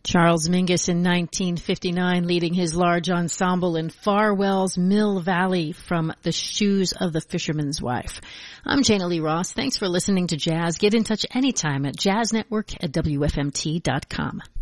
Charles Mingus in 1959 leading his large ensemble in Farwell's Mill Valley from The Shoes of the Fisherman's Wife. I'm Jana Lee Ross. Thanks for listening to Jazz. Get in touch anytime at jazznetwork@wfmt.com.